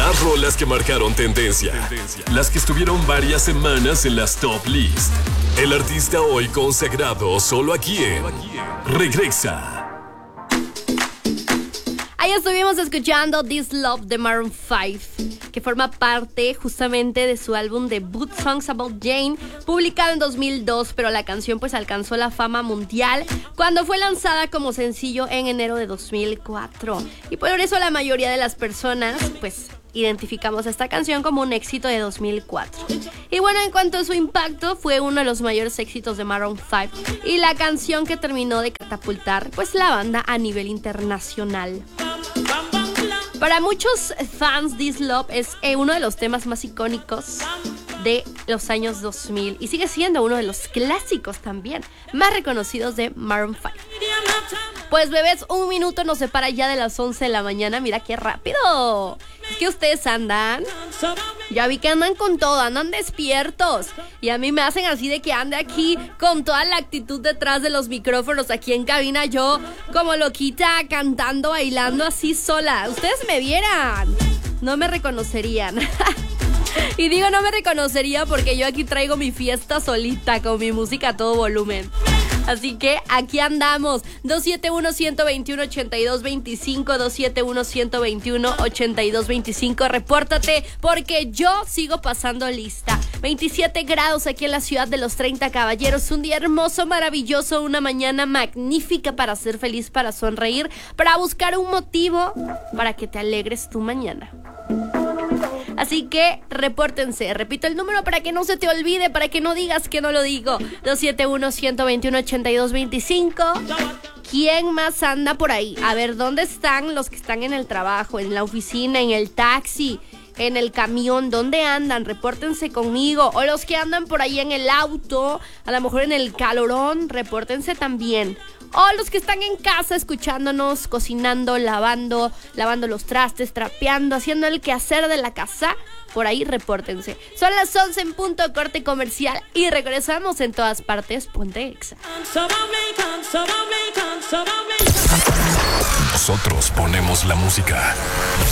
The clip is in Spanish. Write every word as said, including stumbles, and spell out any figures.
Las rolas que marcaron tendencia. Las que estuvieron varias semanas en las top list. El artista hoy consagrado solo aquí en Regresa. Ahí estuvimos escuchando This Love de Maroon five, que forma parte justamente de su álbum debut Songs About Jane, publicado en dos mil dos, pero la canción pues alcanzó la fama mundial cuando fue lanzada como sencillo en enero de dos mil cuatro. Y por eso la mayoría de las personas pues identificamos esta canción como un éxito de dos mil cuatro. Y bueno, en cuanto a su impacto, fue uno de los mayores éxitos de Maroon five y la canción que terminó de catapultar pues la banda a nivel internacional. Para muchos fans, This Love es eh, uno de los temas más icónicos de los años dos mil y sigue siendo uno de los clásicos también más reconocidos de Maroon five. Pues bebés, un minuto nos separa ya de las once de la mañana. Mira qué rápido. Es que ustedes andan, ya vi que andan con todo, andan despiertos. Y a mí me hacen así de que ande aquí con toda la actitud detrás de los micrófonos, aquí en cabina, yo como loquita, cantando, bailando así sola. Ustedes me vieran, no me reconocerían. Y digo no me reconocería porque yo aquí traigo mi fiesta solita con mi música a todo volumen. Así que aquí andamos. Dos siete uno, uno dos uno, ocho dos dos cinco, dos siete uno, uno dos uno, ocho dos dos cinco. Repórtate porque yo sigo pasando lista. veintisiete grados aquí en la ciudad de los treinta caballeros. Un día hermoso, maravilloso, una mañana magnífica para ser feliz, para sonreír, para buscar un motivo para que te alegres tu mañana. Así que repórtense, repito el número para que no se te olvide, para que no digas que no lo digo. Dos siete uno, uno dos uno, ocho dos dos cinco. ¿Quién más anda por ahí? A ver, ¿dónde están los que están en el trabajo, en la oficina, en el taxi, en el camión? ¿Dónde andan? Repórtense conmigo. O los que andan por ahí en el auto, a lo mejor en el calorón, repórtense también. O los que están en casa escuchándonos, cocinando, lavando, lavando los trastes, trapeando, haciendo el quehacer de la casa, por ahí repórtense. Son las once en punto, corte comercial y regresamos en todas partes. Ponte Exa. Nosotros ponemos la música.